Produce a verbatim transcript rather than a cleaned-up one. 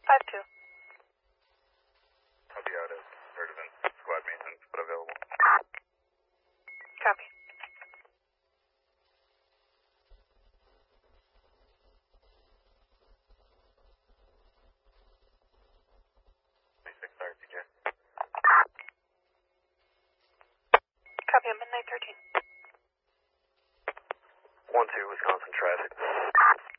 five two. I'll be out at Vertivan. Squad maintenance, but available. Copy. twenty-six R T J. Copy on Midnight thirteen. one two, Wisconsin traffic.